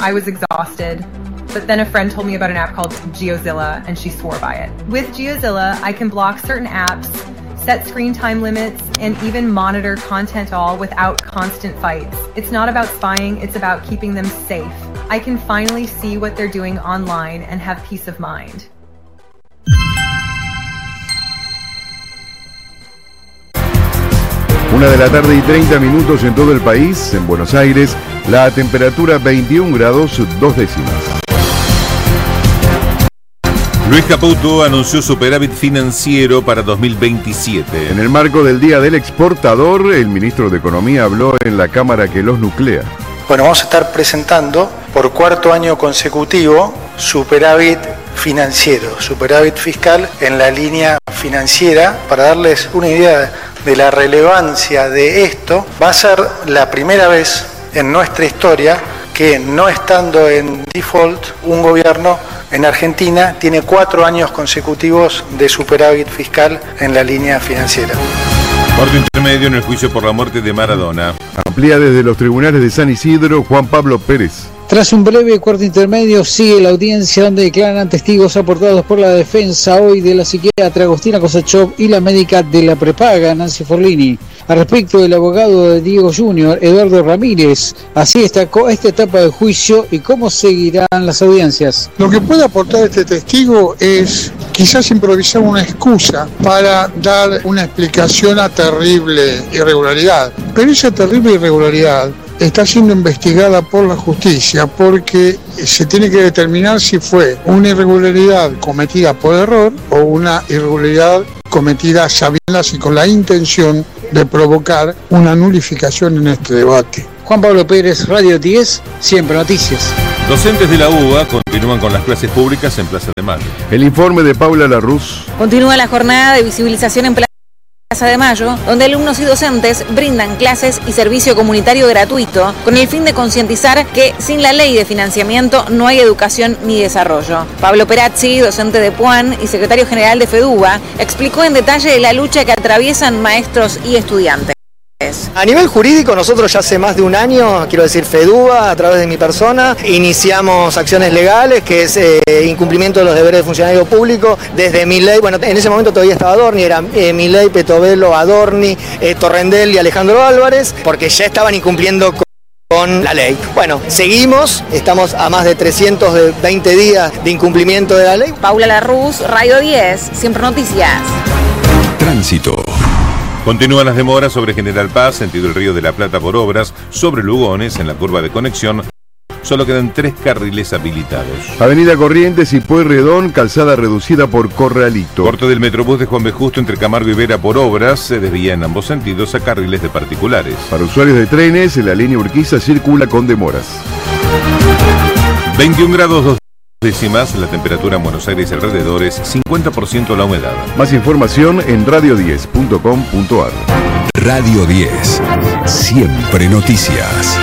I was exhausted. But then a friend told me about an app called GeoZilla, and she swore by it. With GeoZilla, I can block certain apps, set screen time limits, and even monitor content all without constant fights. It's not about spying, it's about keeping them safe. I can finally see what they're doing online and have peace of mind. 1:30 p.m. en todo el país. En Buenos Aires, la temperatura 21 grados 2 décimas. Luis Caputo anunció superávit financiero para 2027. En el marco del Día del Exportador, el ministro de Economía habló en la Cámara que los nuclea. Bueno, vamos a estar presentando por cuarto año consecutivo superávit financiero, superávit fiscal en la línea financiera. Para darles una idea de la relevancia de esto, va a ser la primera vez en nuestra historia que, no estando en default, un gobierno en Argentina tiene 4 años consecutivos de superávit fiscal en la línea financiera. Corte intermedio en el juicio por la muerte de Maradona. Amplía desde los tribunales de San Isidro Juan Pablo Pérez. Tras un breve cuarto intermedio, sigue la audiencia donde declaran testigos aportados por la defensa hoy de la psiquiatra Agostina Kosachov y la médica de la prepaga Nancy Forlini. Al respecto, el abogado de Diego Jr., Eduardo Ramírez, así destacó esta etapa del juicio y cómo seguirán las audiencias. Lo que puede aportar este testigo es quizás improvisar una excusa para dar una explicación a terrible irregularidad. Pero esa terrible irregularidad está siendo investigada por la justicia porque se tiene que determinar si fue una irregularidad cometida por error o una irregularidad cometida sabiendas y con la intención de provocar una nulificación en este debate. Juan Pablo Pérez, Radio 10, Siempre Noticias. Docentes de la UBA continúan con las clases públicas en Plaza de Mayo. El informe de Paula Larruz. Continúa la jornada de visibilización en Plaza de Mayo, donde alumnos y docentes brindan clases y servicio comunitario gratuito con el fin de concientizar que sin la ley de financiamiento no hay educación ni desarrollo. Pablo Perazzi, docente de Puan y secretario general de FEDUBA, explicó en detalle la lucha que atraviesan maestros y estudiantes. A nivel jurídico, nosotros ya hace más de un año, quiero decir FEDUBA, a través de mi persona, iniciamos acciones legales, que es incumplimiento de los deberes de funcionario público, desde Milei, bueno, en ese momento todavía estaba Adorni, era Milei, Petovelo, Adorni, Torrendel y Alejandro Álvarez, porque ya estaban incumpliendo con la ley. Bueno, seguimos, estamos a más de 320 días de incumplimiento de la ley. Paula Larruz, Radio 10, Siempre Noticias. Tránsito. Continúan las demoras sobre General Paz, sentido el Río de la Plata por obras, sobre Lugones, en la curva de conexión. Solo quedan 3 carriles habilitados. Avenida Corrientes y Pueyrredón, calzada reducida por Corralito. Corte del Metrobús de Juan B. Justo entre Camargo y Vera por obras, se desvía en ambos sentidos a carriles de particulares. Para usuarios de trenes, la línea Urquiza circula con demoras. 21 grados 2 décimas, la temperatura en Buenos Aires y alrededores, 50% la humedad. Más información en radio10.com.ar. Radio 10, Siempre Noticias.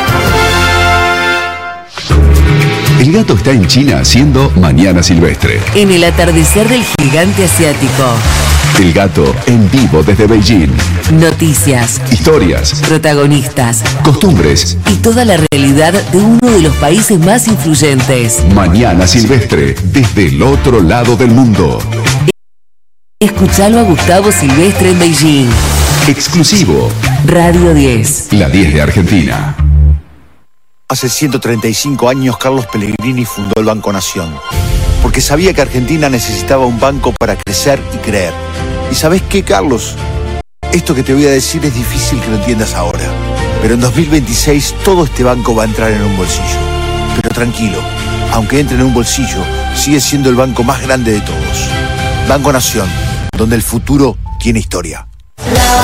El gato está en China haciendo Mañana Silvestre. En el atardecer del gigante asiático. El gato en vivo desde Beijing. Noticias, historias, protagonistas, costumbres y toda la realidad de uno de los países más influyentes. Mañana Silvestre desde el otro lado del mundo. Escuchalo a Gustavo Silvestre en Beijing. Exclusivo. Radio 10. La 10 de Argentina. Hace 135 años Carlos Pellegrini fundó el Banco Nación, porque sabía que Argentina necesitaba un banco para crecer y creer. ¿Y sabés qué, Carlos? Esto que te voy a decir es difícil que lo entiendas ahora, pero en 2026 todo este banco va a entrar en un bolsillo. Pero tranquilo, aunque entre en un bolsillo, sigue siendo el banco más grande de todos. Banco Nación, donde el futuro tiene historia.